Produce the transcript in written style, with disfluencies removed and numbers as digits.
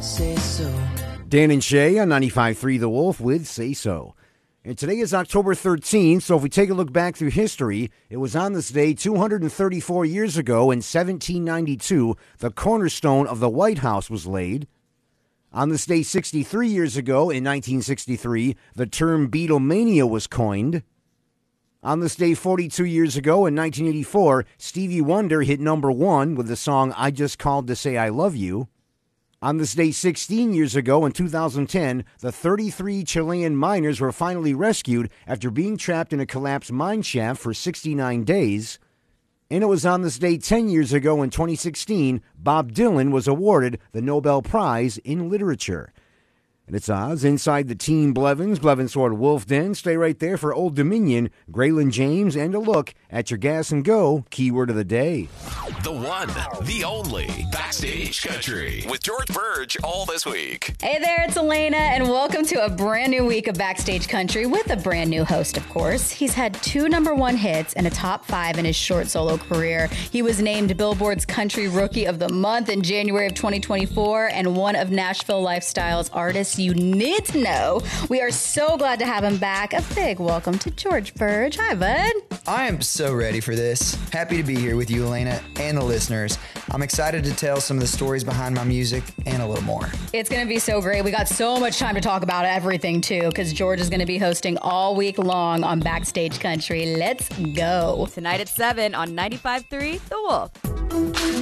Say so. Dan and Shay on 95.3 The Wolf with Say So. And today is October 13th, so if we take a look back through history, it was on this day 234 years ago in 1792, the cornerstone of the White House was laid. On this day 63 years ago in 1963, the term Beatlemania was coined. On this day 42 years ago in 1984, Stevie Wonder hit number one with the song I Just Called to Say I Love You. On this day 16 years ago in 2010, the 33 Chilean miners were finally rescued after being trapped in a collapsed mine shaft for 69 days. And it was on this day 10 years ago in 2016, Bob Dylan was awarded the Nobel Prize in Literature. And it's Oz inside the Team Blevins, Sword Wolf Den. Stay right there for Old Dominion, Graylin James, and a look at your gas and go keyword of the day. The one, the only, Backstage Country with George Burge all this week. Hey there, it's Elena, and welcome to a brand new week of Backstage Country with a brand new host, of course. He's had 2 #1 hits and a top 5 in his short solo career. He was named Billboard's Country Rookie of the Month in January of 2024 and one of Nashville Lifestyle's artists you need to know. We are so glad to have him back. A big welcome to George Burge. Hi, bud. I am so ready for this. Happy to be here with you, Elena, and the listeners. I'm excited to tell some of the stories behind my music and a little more. It's going to be so great. We got so much time to talk about everything, too, because George is going to be hosting all week long on Backstage Country. Let's go. Tonight at 7 on 95.3 The Wolf.